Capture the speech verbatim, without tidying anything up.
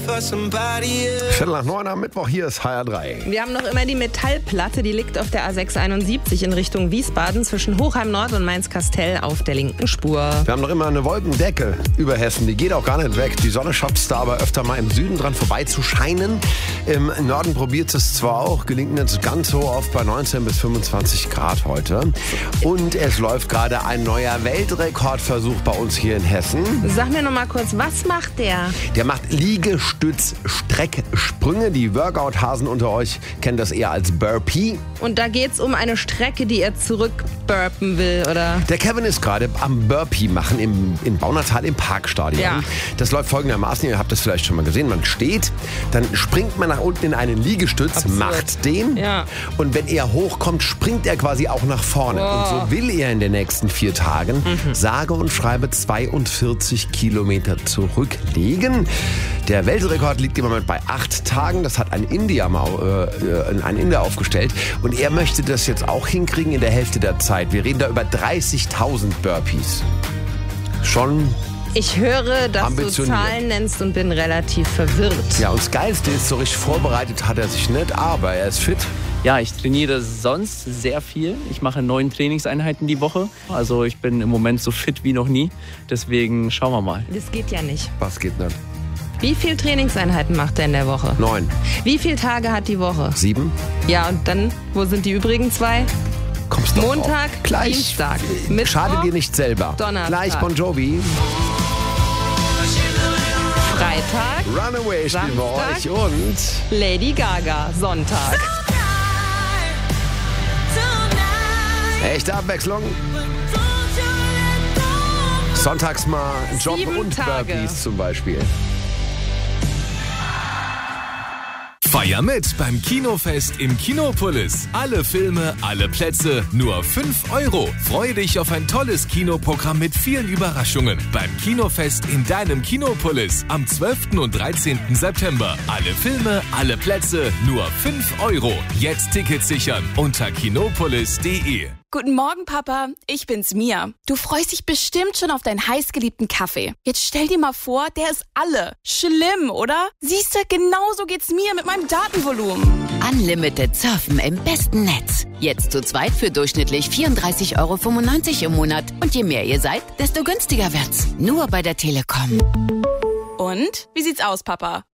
Viertel nach neun am Mittwoch, hier ist H R drei. Wir haben noch immer die Metallplatte, die liegt auf der A sechs einundsiebzig in Richtung Wiesbaden zwischen Hochheim Nord und Mainz-Kastell auf der linken Spur. Wir haben noch immer eine Wolkendecke über Hessen, die geht auch gar nicht weg. Die Sonne schafft es da aber öfter mal im Süden dran vorbei zu scheinen. Im Norden probiert es zwar auch, gelingt nicht ganz so oft bei neunzehn bis fünfundzwanzig Grad heute. Und es läuft gerade ein neuer Weltrekordversuch bei uns hier in Hessen. Sag mir noch mal kurz, was macht der? Der macht Liegestütz-Strecksprünge. Die Workout-Hasen unter euch kennen das eher als Burpee. Und da geht's um eine Strecke, die er zurückburpen will, oder? Der Kevin ist gerade am Burpee machen im, in Baunatal im Parkstadion. Ja. Das läuft folgendermaßen, ihr habt das vielleicht schon mal gesehen, man steht, dann springt man nach unten in einen Liegestütz, Absurd. macht den Ja. und wenn er hochkommt, springt er quasi auch nach vorne. Oh. Und so will er in den nächsten vier Tagen mhm. sage und schreibe zweiundvierzig Kilometer zurücklegen. Der Weltrekord liegt im Moment bei acht Tagen. Das hat ein Indier, mal, äh, ein Indier aufgestellt. Und er möchte das jetzt auch hinkriegen in der Hälfte der Zeit. Wir reden da über dreißigtausend Burpees. Schon Ich höre, dass du ambitioniert. Zahlen nennst und bin relativ verwirrt. Ja, und das Geilste ist, so richtig vorbereitet hat er sich nicht, aber er ist fit. Ja, ich trainiere sonst sehr viel. Ich mache neun Trainingseinheiten die Woche. Also ich bin im Moment so fit wie noch nie. Deswegen schauen wir mal. Das geht ja nicht. Was geht nicht? Wie viele Trainingseinheiten macht er in der Woche? Neun. Wie viele Tage hat die Woche? Sieben. Ja, und dann, wo sind die übrigen zwei? Kommst du Montag, drauf. Gleich. Dienstag, Schade Mittwoch, dir nicht selber. Donnerstag. Gleich Bon Jovi. Freitag, Runaway spielen wir Samstag. euch und Lady Gaga, Sonntag. echte Abwechslung. Sonntags mal Job Sieben und Tage. Burpees zum Beispiel. Feier mit beim Kinofest im Kinopolis. Alle Filme, alle Plätze, nur fünf Euro. Freu dich auf ein tolles Kinoprogramm mit vielen Überraschungen. Beim Kinofest in deinem Kinopolis am zwölften und dreizehnten September. Alle Filme, alle Plätze, nur fünf Euro. Jetzt Tickets sichern unter kinopolis punkt de. Guten Morgen, Papa. Ich bin's, Mia. Du freust dich bestimmt schon auf deinen heißgeliebten Kaffee. Jetzt stell dir mal vor, der ist alle. Schlimm, oder? Siehst du, genauso geht's mir mit meinem Datenvolumen. Unlimited surfen im besten Netz. Jetzt zu zweit für durchschnittlich vierunddreißig Euro fünfundneunzig im Monat. Und je mehr ihr seid, desto günstiger wird's. Nur bei der Telekom. Und? Wie sieht's aus, Papa?